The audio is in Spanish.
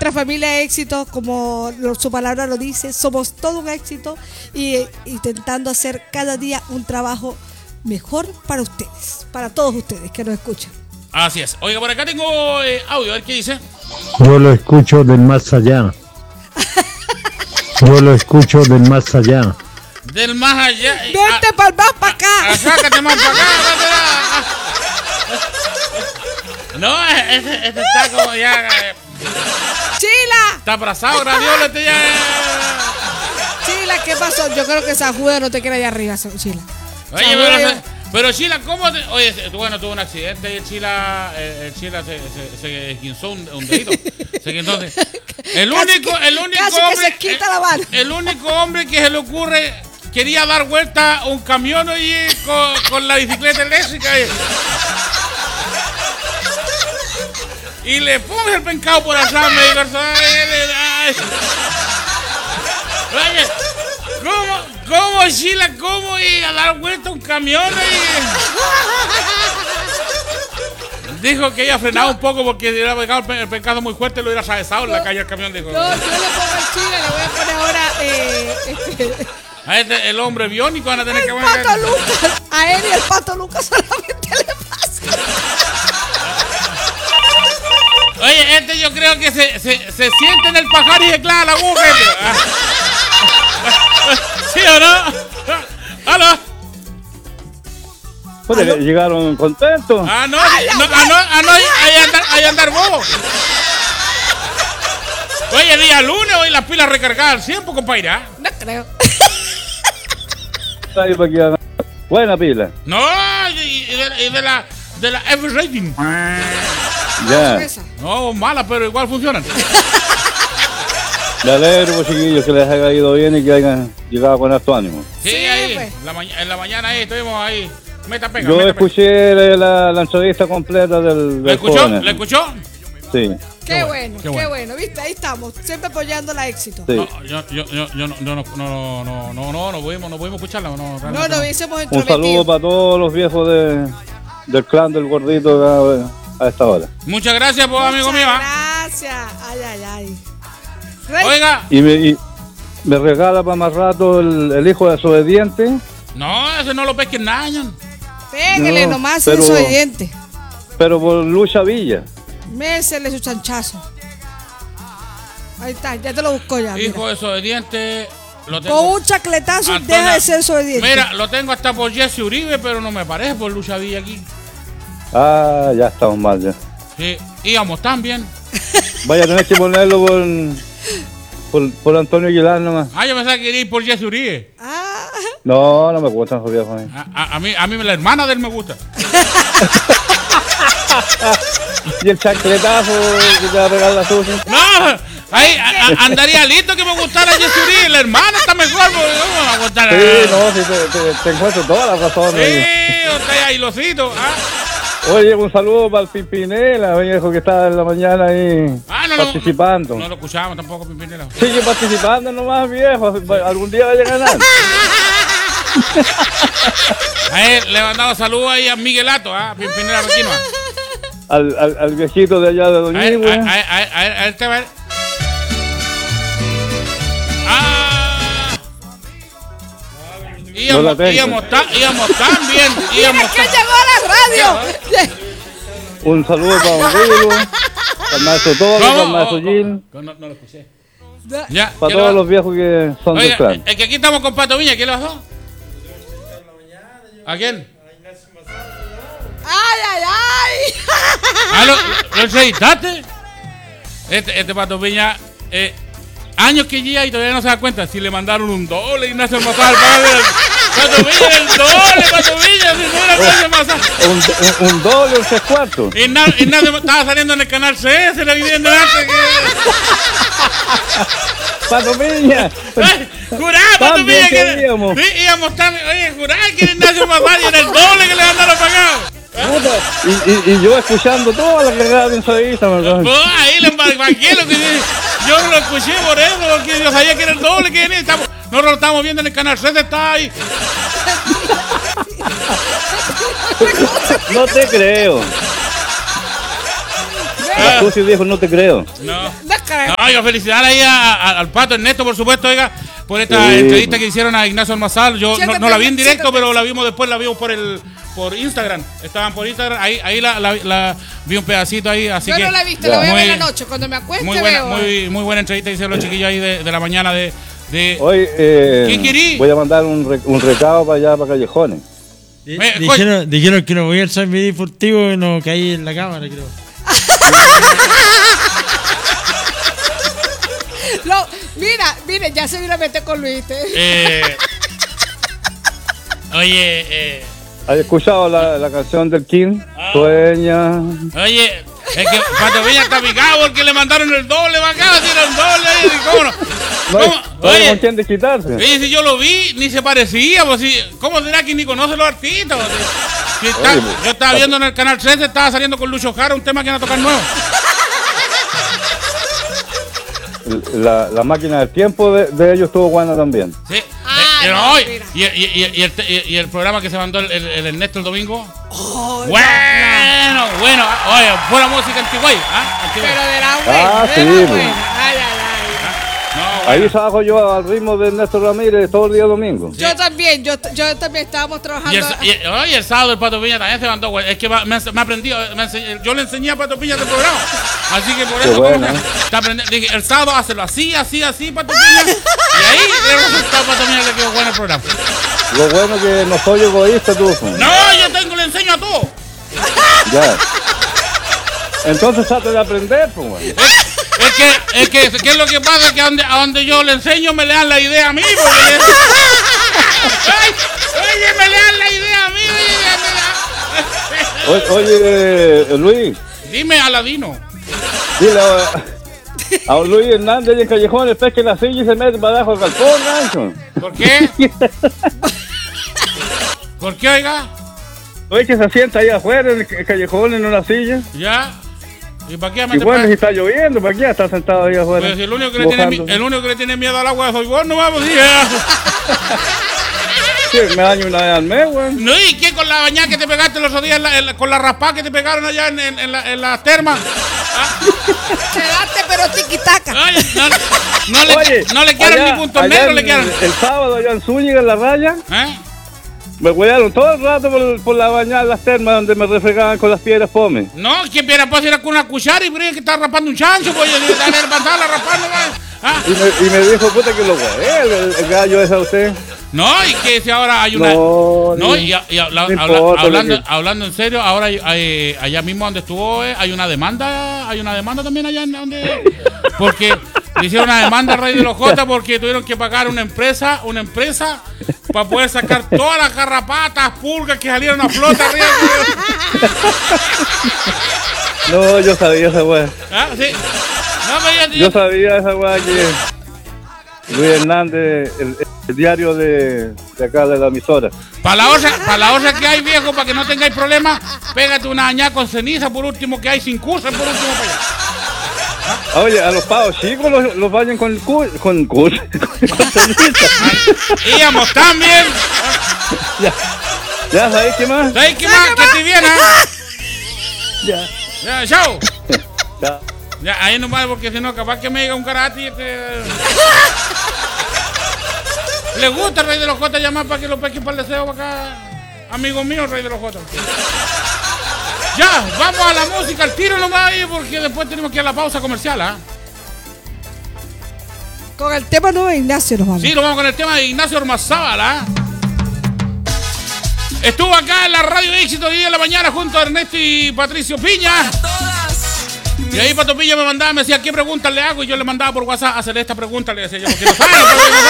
nuestra familia éxito, como su palabra lo dice, somos todo un éxito y intentando hacer cada día un trabajo mejor para ustedes, para todos ustedes que nos escuchan. Así es. Oiga, por acá tengo audio, a ver qué dice. Yo lo escucho del más allá. Yo lo escucho del más allá. Del más allá. Vente para acá. Sácate más para acá. No, este está como ya. ¡Chila! Está abrazado, gradiola, este ya. Chila, ¿qué pasó? Yo creo que esa juda no te queda allá arriba, Chila. Oye, pero Chila, ¿cómo te...? Oye, bueno, tuvo un accidente y el Chila se esguinzó un dedito. El único hombre que se quita la mano. El único hombre que se le ocurre quería dar vuelta a un camión y con la bicicleta eléctrica y le pone el pencado por allá, me digo, oye, ¿cómo Chila? ¿Cómo y a dar vuelta a un camión? Dijo que ella frenaba un poco porque le hubiera pegado el pencado muy fuerte y lo hubiera atravesado en la calle el camión. Dijo. Yo le pongo al Chila, le voy a poner ahora a el hombre biónico van a tener el que Pato Lucas. A él y el Pato Lucas solamente le pasa. Oye, yo creo que se siente en el pajar y se clava la aguja. ¿Sí o no? ¿Aló? Pues llegaron contentos. No, ahí andar bobo. Oye, día lunes, hoy las pilas recargadas al 100, compadre. No creo. Buena pila. No, y de la F-Rating. Ya. No, mala, pero igual funcionan. Me alegro, chiquillos, que les haya ido bien y que hayan llegado con harto ánimo. Sí, ahí, pues. En la mañana ahí estuvimos ahí. Yo escuché la entrevista completa del escuchó? joven. ¿La escuchó? Sí. Qué bueno, viste, ahí estamos, siempre apoyando la éxito. Sí. No pudimos escucharla. No hubiésemos entrometido. Un saludo para todos los viejos del clan del gordito a esta hora. Muchas gracias, pues, amigo mío. Gracias. Ay. Oiga. Y me regala para más rato el hijo desobediente. No, ese no lo pesquen nada. Pégale nomás, desobediente. Pero por Lucha Villa. Mésele su chanchazo. Ahí está, ya te lo busco ya. Hijo desobediente. Lo tengo. Con un chacletazo Antonio, deja de ser desobediente. Mira, lo tengo hasta por Jesse Uribe, pero no me parece por Lucha Villa aquí. Ah, ya estamos mal ya. Sí, íbamos tan bien. Vaya a tener que ponerlo por Antonio Aguilar nomás. Yo pensaba que quería ir por Jesse Uribe. No me gustan esos viejos. A mí la hermana de él me gusta. Y el chancletazo que te va a pegar la sucia. No, ahí andaría listo que me gustara Jesse Uribe. La hermana está mejor. Te encuentro todas las razones. Sí, usted ahí losito. Oye, un saludo para el Pimpinela, viejo, que está en la mañana ahí participando. No lo escuchamos tampoco, Pimpinela. Sigue participando nomás, viejo. Algún día vaya a ganar. Le mandamos saludos ahí a Miguelato, Pimpinela Pequino. Al viejito de allá de Doña Igüe. A él te va. Íbamos tan bien. Es que llegó a la radio. Un saludo para Don Guilo, para el maestro Todo, para el maestro Gil. No lo escuché. Ya, para todos los viejos que son del clan. Es que aquí estamos con Pato Viña. ¿Quién le bajó? ¿A quién? Ay. ¿Lo entrevistaste? Este Pato Viña, años que llega y todavía no se da cuenta. Si le mandaron un doble, Ignacio Mazal. Pato Viña, el doble, Pato Viña. Si no era Ignacio Mazal. Un doble, un 3/4. Ignacio estaba saliendo en el canal C, se le viviendo antes. Pato Viña. Jurá, Pato Viña. Sí, íbamos también. Oye, jurá que era Ignacio Mazal y era el doble que le mandaron pagado. Y yo escuchando todas las cagadas de entrevista, ¿verdad? Ahí le embarqué lo que yo no lo escuché por eso, porque yo sabía que era el doble que venía. Nosotros lo estábamos viendo en el canal 7, está ahí. No te creo. Tú sí dijo, no te creo. No, oiga, felicidades ahí al Pato Ernesto, por supuesto, oiga, por esta entrevista que hicieron a Ignacio Almazal. Yo no la vi en directo, pero la vimos después, la vimos por Instagram. Estaban por Instagram, ahí la vi un pedacito ahí, así que... Yo no la he visto, la voy a ver la noche, cuando me acueste muy buena entrevista que hicieron los chiquillos ahí de la mañana de Hoy ¿qué querí? voy a mandar un recado para allá, para Callejones. Dijeron que no voy a alzar mi deportivo y no caí en la cámara, creo. No, mira, ya se vino a meter con Luis. Oye, ¿Has escuchado la canción del King? Sueña. Oye, es que Pato Villa está picado porque le mandaron el doble para acá, tiene el doble ahí, ¿cómo no? Oye, ¿con quién desquitarse? Oye, si yo lo vi, ni se parecía, pues si, ¿cómo será que ni conoce los artistas? Yo estaba viendo en el canal 13, estaba saliendo con Lucho Jara, un tema que van a tocar nuevo. La máquina del tiempo de ellos estuvo buena también. Sí. Y el programa que se mandó el Ernesto el domingo. Bueno, oye, buena música antigua. Pero de la buena. Sí, buena. Ahí trabajo yo al ritmo de Ernesto Ramírez todo el día domingo. Yo también estábamos trabajando. Y el sábado el Pato Piña también se mandó, güey. Es que me aprendió, yo le enseñé a Pato Piña este programa. Así que por eso te aprendí. Dije, el sábado hazlo así, Pato Piña. Y ahí el resultado Pato Piña le quedó bueno el programa. Lo bueno que no soy egoísta, tú. No, yo le enseño a todo. Ya. Entonces trata de aprender, pues, güey. Es que ¿qué es lo que pasa? Que a donde yo le enseño me le dan la idea a mí. Oye, me le dan la idea a mí. Oye, Luis. Dime, Aladino. Dile a Luis Hernández y en Callejones, pesque la silla y se mete para abajo del galpón, gancho. ¿Por qué? ¿Por qué, oiga? Oye, que se sienta ahí afuera en el callejón en una silla. Ya. ¿Y para qué? Y bueno, si está lloviendo, ¿para qué está sentado ahí afuera? Pues el único que le tiene miedo al agua soy vos, no vamos, Sí, me daño una vez al mes, güey. No, ¿y qué con la bañada que te pegaste los otros días, con la raspada que te pegaron allá en las termas? Quedaste, pero tiquitaca. No le quieran ni puntos negros, le quieran. El sábado allá en Zúñiga, en la raya. Me huearon todo el rato por la bañada en las termas donde me refregaban con las piedras fome. No, que piedra pues era con una cuchara y creía que estaba rapando un chancho, pues yo estaba levantando, rapando, y me dijo, puta, que lo hueé, el gallo ese a usted. No, y que si ahora hay una... Hablando en serio, ahora allá mismo donde estuvo, hay una demanda también allá en donde... Porque le hicieron una demanda al Rey de los Jotas porque tuvieron que pagar una empresa para poder sacar todas las garrapatas, pulgas que salieron a flote arriba. No, yo sabía esa weá. Sí. No, yo sabía esa weá que Luis Hernández, el diario de acá de la emisora. Para la otra que hay, viejo, para que no tengáis problemas, pégate una añada con ceniza, por último, que hay sin curso, por último para allá. Oye, a los pavos chicos los vayan con ceniza. Íbamos también. Ya, ¿sabéis qué más? ¿Sabéis qué más? Que te viene, Ya, chao. Ya. Ya, ahí nomás, porque si no, capaz que me diga un karate. ¿Le gusta el Rey de los Jotas llamar para que lo pesquen para el deseo para acá? Amigo mío, el Rey de los Jotas. Ya, vamos a la música, al tiro nomás ahí, porque después tenemos que ir a la pausa comercial, Con el tema nuevo de Ignacio nos vamos. Sí, nos vamos con el tema de Ignacio Ormazábal, Estuvo acá en la Radio Éxito hoy día en la mañana junto a Ernesto y Patricio Piña. Y ahí Pato Piña me decía, ¿qué preguntas le hago? Y yo le mandaba por WhatsApp hacer esta pregunta, le decía yo, porque no sabe,